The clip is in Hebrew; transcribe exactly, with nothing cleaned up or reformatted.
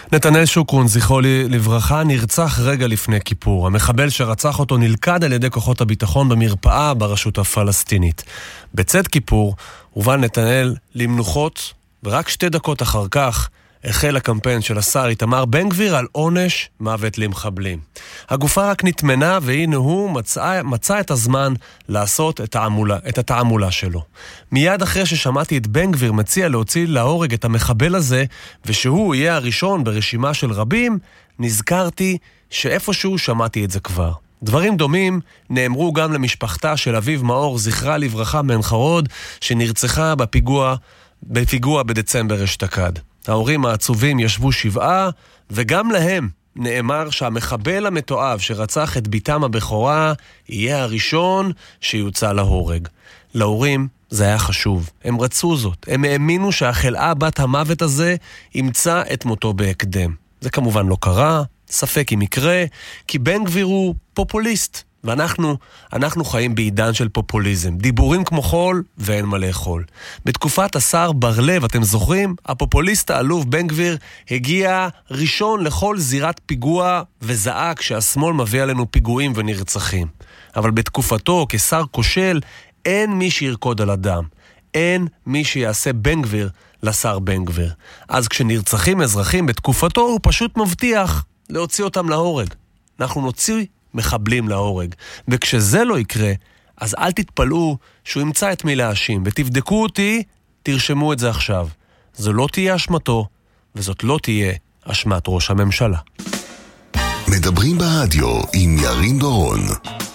נתנאל שוקרון, זכרו לברכה, נרצח רגע לפני כיפור. המחבל שרצח אותו נלכד על ידי כוחות הביטחון במרפאה ברשות הפלסטינית. בצאת כיפור הובא נתנאל למנוחות, ורק שתי דקות אחר כך החל הקמפיין של השר איתמר בן גביר על עונש מוות למחבלים. הגופה רק נתמנה, והנה הוא מצא, מצא את הזמן לעשות את התעמולה, את התעמולה שלו. מיד אחרי ששמעתי את בן גביר מציע להוציא להורג את המחבל הזה, ושהוא יהיה הראשון ברשימה של רבים, נזכרתי שאיפשהו שמעתי את זה כבר. דברים דומים נאמרו גם למשפחתה של אביב מאור, זכרה לברכה, מעין חרוד, שנרצחה בפיגוע, בפיגוע בדצמבר אשתקד. ההורים העצובים ישבו שבעה, וגם להם נאמר שהמחבל המתועב שרצח את ביתם הבכורה יהיה הראשון שיוצא להורג. להורים זה היה חשוב, הם רצו זאת, הם האמינו שהחלאה בת המוות הזה ימצא את מותו בהקדם. זה כמובן לא קרה, ספק אם יקרה, כי בן גביר הוא פופוליסט, ואנחנו אנחנו חיים בעידן של פופוליזם. דיבורים כמו חול ואין מה לאכול. בתקופת השר בר-לב, אתם זוכרים? הפופוליסט האלוף בן גביר הגיע ראשון לכל זירת פיגוע וזעק שהשמאל מביא עלינו פיגועים ונרצחים. אבל בתקופתו כשר כושל אין מי שירקוד על הדם. אין מי שיעשה בן גביר לשר בן גביר. אז כשנרצחים אזרחים בתקופתו הוא פשוט מבטיח להוציא אותם להורג. אנחנו נוציא מחבלים להורג. וכשזה לא יקרה, אז אל תתפלאו שהוא ימצא את מי להאשים. ותבדקו אותי, תרשמו את זה עכשיו. זו לא תהיה אשמתו, וזאת לא תהיה אשמת ראש הממשלה. מדברים ברדיו עם ירין דורון.